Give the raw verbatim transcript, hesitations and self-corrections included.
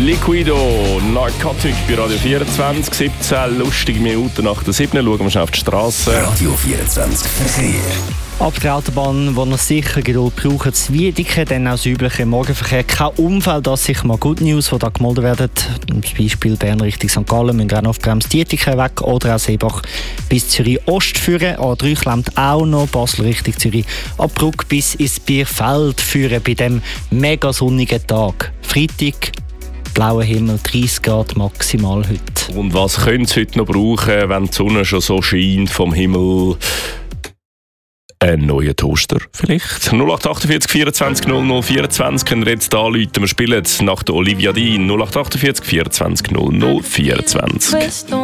Liquido, Narcotic bei Radio vierundzwanzig, siebzehn lustige Minuten nach der sieben. Schauen wir schnell auf die Straße. Radio vierundzwanzig Verkehr. Ab der Autobahn, wo wir sicher Geduld brauchen, das Wiedeke, dann auch das übliche Morgenverkehr. Kein Unfall, das sich mal Good News, die da gemeldet werden. Zum Beispiel Bern Richtung Sankt Gallen, müssen auch noch auf Brems Dietike weg oder auch Seebach bis Zürich Ost führen. A drei klemmt auch noch, Basel Richtung Zürich ab Brugg bis ins Bierfeld führen bei diesem mega sonnigen Tag. Freitag, blauer Himmel, dreißig Grad maximal heute. Und was können Sie heute noch brauchen, wenn die Sonne schon so scheint vom Himmel? Ein neuer Toaster vielleicht. null acht achtundvierzig vierundzwanzig null null vierundzwanzig könnt ihr jetzt anrufen. Wir spielen nach der Olivia Dean. null acht achtundvierzig vierundzwanzig null null vierundzwanzig.